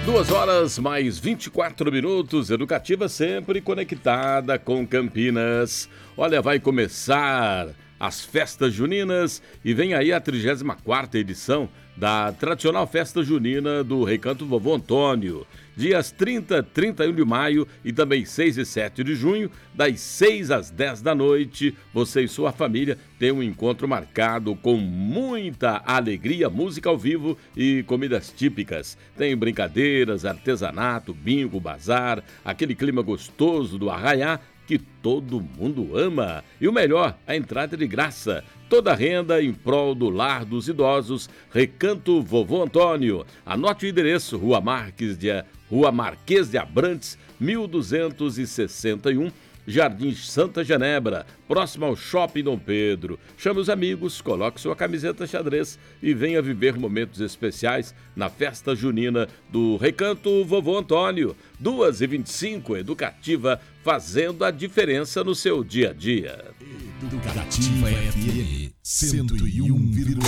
2 horas mais 24 minutos, Educativa sempre conectada com Campinas. Olha, vai começar as festas juninas e vem aí a 34ª edição da tradicional festa junina do Recanto Vovô Antônio. Dias 30, 31 de maio e também 6 e 7 de junho, das 6 às 10 da noite, você e sua família têm um encontro marcado com muita alegria, música ao vivo e comidas típicas. Tem brincadeiras, artesanato, bingo, bazar, aquele clima gostoso do arraiá que todo mundo ama. E o melhor, a entrada de graça. Toda a renda em prol do lar dos idosos, Recanto Vovô Antônio. Anote o endereço, Rua Marques de Abrantes, 1261, Jardim Santa Genebra, próximo ao Shopping Dom Pedro. Chame os amigos, coloque sua camiseta xadrez e venha viver momentos especiais na festa junina do Recanto Vovô Antônio. 2h25, Educativa, fazendo a diferença no seu dia a dia. Educativa FM 101,9.